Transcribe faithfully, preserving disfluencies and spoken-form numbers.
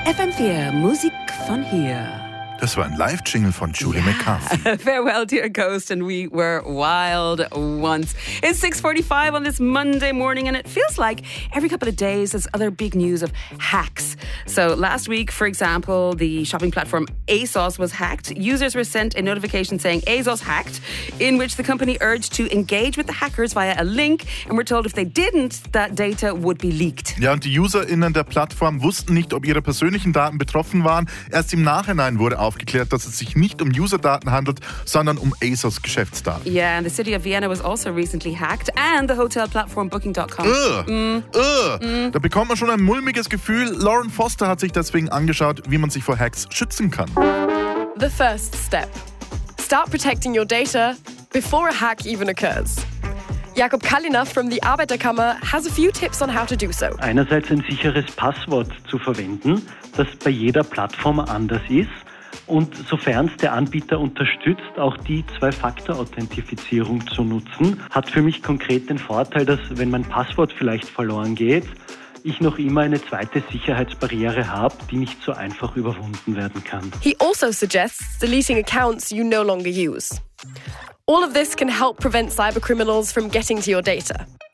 F M vier, Musik von hier. Das war ein Live-Jingle von Julie yeah. McCarthy. Farewell, dear ghost, and we were wild once. It's six forty-five on this Monday morning, and it feels like every couple of days there's other big news of hacks. So last week, for example, the shopping platform ASOS was hacked. Users were sent a notification saying ASOS hacked, in which the company urged to engage with the hackers via a link, and we're told if they didn't, that data would be leaked. Ja, und die UserInnen der Plattform wussten nicht, ob ihre persönlichen Daten betroffen waren. Erst im Nachhinein wurde aufgeklärt, dass es sich nicht um Userdaten handelt, sondern um ASOS Geschäftsdaten. Yeah, and the city of Vienna was also recently hacked, and the hotel platform booking dot com. Ugh, mm. ugh. Mm. Da bekommt man schon ein mulmiges Gefühl. Lauren Foster hat sich deswegen angeschaut, wie man sich vor Hacks schützen kann. The first step. Start protecting your data before a hack even occurs. Jakob Kallina from the Arbeiterkammer has a few tips on how to do so. Einerseits ein sicheres Passwort zu verwenden, das bei jeder Plattform anders ist. Und sofern es der Anbieter unterstützt, auch die Zwei-Faktor-Authentifizierung zu nutzen, hat für mich konkret den Vorteil, dass, wenn mein Passwort vielleicht verloren geht, ich noch immer eine zweite Sicherheitsbarriere habe, die nicht so einfach überwunden werden kann. He also suggests deleting accounts you no longer use. All of this can help prevent cybercriminals from getting to your data.